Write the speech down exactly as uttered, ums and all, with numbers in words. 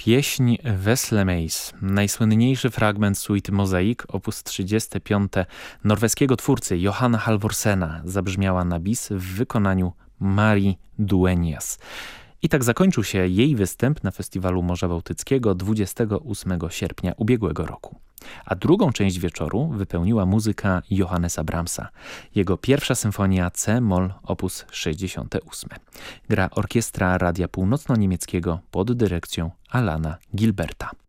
Pieśń Wesle Meis, najsłynniejszy fragment suity Mozaik, opus trzydziesty piąty norweskiego twórcy Johanna Halvorsena, zabrzmiała na bis w wykonaniu Marii Duenias. I tak zakończył się jej występ na Festiwalu Morza Bałtyckiego dwudziestego ósmego sierpnia ubiegłego roku. A drugą część wieczoru wypełniła muzyka Johannesa Brahmsa. Jego pierwsza symfonia C-moll opus sześćdziesiąty ósmy. Gra orkiestra Radia Północno-Niemieckiego pod dyrekcją Alana Gilberta.